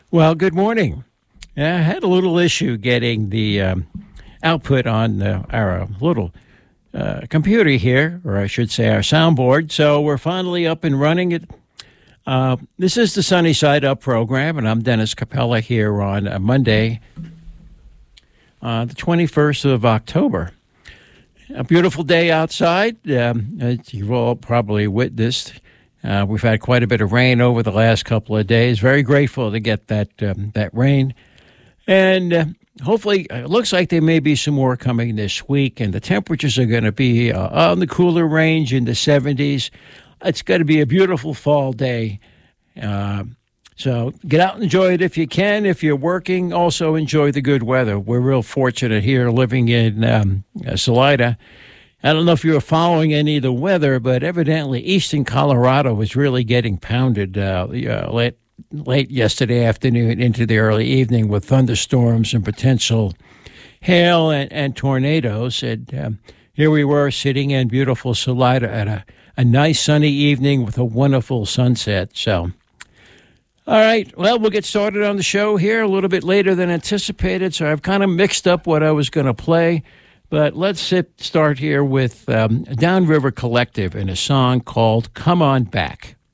Well, good morning. I had a little issue getting the output on our little computer here, or I should say our soundboard. So we're finally up and running it. This is the Sunny Side Up program, and I'm Dennis Capella here on Monday, the 21st of October. A beautiful day outside. As you've all probably witnessed. We've had quite a bit of rain over the last couple of days. Very grateful to get that rain. And hopefully, it looks like there may be some more coming this week, and the temperatures are going to be on the cooler range in the 70s. It's going to be a beautiful fall day. So get out and enjoy it if you can. If you're working, also enjoy the good weather. We're real fortunate here living in Salida. I don't know if you were following any of the weather, but evidently eastern Colorado was really getting pounded late yesterday afternoon into the early evening with thunderstorms and potential hail and tornadoes. And here we were sitting in beautiful Salida at a nice sunny evening with a wonderful sunset. So, all right, well, we'll get started on the show here a little bit later than anticipated. So I've kind of mixed up what I was going to play. But let's start here with Downriver Collective and a song called Come On Back.